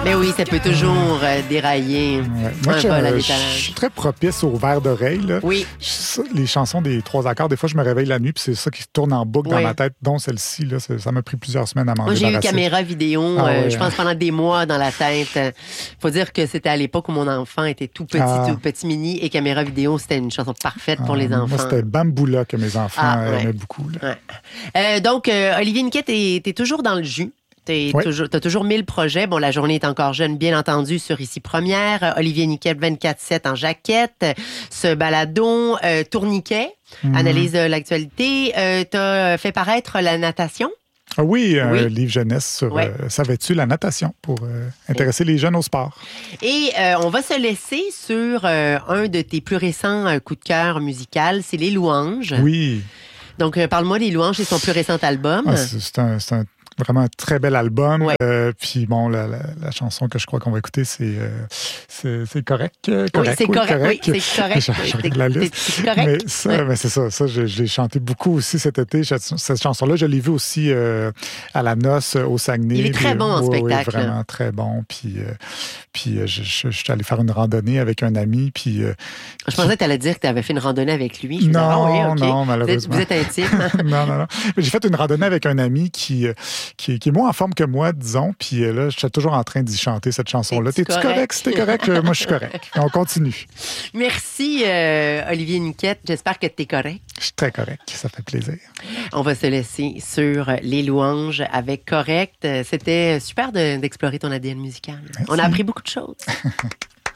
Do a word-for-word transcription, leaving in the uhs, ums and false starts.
Mais oui, ça peut toujours euh, dérailler. Ouais. Moi, un je, vol à je l'étalage. suis très propice aux vers d'oreille. Là. Oui. Je- les chansons des trois accords, des fois, je me réveille la nuit puis c'est ça qui tourne en boucle Oui. dans ma tête, dont celle-ci. Là, ça ça m'a pris plusieurs semaines à m'en Moi, j'ai eu débarrasser. caméra vidéo, Ah euh, ouais, je pense, hein. pendant des mois dans la tête. Euh, faut dire que c'était à l'époque où mon enfant était tout petit, Ah. tout petit mini, et caméra vidéo, c'était une chanson parfaite pour Ah, les enfants. Moi, c'était Bamboula que mes enfants Ah, ouais. aimaient beaucoup. Là. Ouais. Euh, donc, euh, Olivier Niquet, t'es, t'es toujours dans le jus. T'es Oui. toujours, t'as toujours mille projets. Bon, la journée est encore jeune, bien entendu, sur Ici Première. Euh, Olivier Niquet, vingt-quatre sept en jaquette. Euh, Ce balado, euh, Tourniquet, Mhm. analyse de l'actualité. Euh, t'as fait paraître la natation. Ah oui, un Oui. livre jeunesse sur Ouais. euh, savais-tu la natation pour euh, intéresser les jeunes au sport. Et euh, on va se laisser sur euh, un de tes plus récents euh, coups de cœur musical, c'est Les Louanges. Oui, Donc, euh, parle-moi des Louanges, c'est son plus récent album. ah, c'est c'est un, c'est un- vraiment un très bel album. Ouais. Euh, puis bon, la, la- la chanson que je crois qu'on va écouter, c'est euh, c'est c'est correct, euh, Oui, correct. c'est correct. Oui, c'est correct. Je- je regarde T'es- la t'es- liste. C'est correct. Mais ça, Ouais. mais c'est ça, ça je, je l'ai chanté beaucoup aussi cet été. Cette, cette chanson-là, je l'ai vue aussi euh, à la noce euh, au Saguenay. Il est très Puis, bon en oui, spectacle. Oui, vraiment très bon. Puis, euh, puis euh, je, je, je suis allé faire une randonnée avec un ami. Puis, euh, Je pensais que tu allais dire que tu avais fait une randonnée avec lui. Je me disais, non, ah oui, OK. non, Vous êtes, malheureusement. vous êtes intime. non, non, non. Mais j'ai fait une randonnée avec un ami qui, euh, qui, qui est moins en forme que moi, disons. Puis euh, là, je suis toujours en train d'y chanter cette chanson-là. T'es-tu T'es-tu correct? correct? Si t'es correct, euh, moi, je suis correct. Et on continue. Merci, euh, Olivier Niquette. J'espère que tu es correct. Je suis très correct. Ça fait plaisir. On va se laisser sur Les Louanges avec Correct. C'était super de- d'explorer ton A D N musical. Merci. On a appris beaucoup de choses.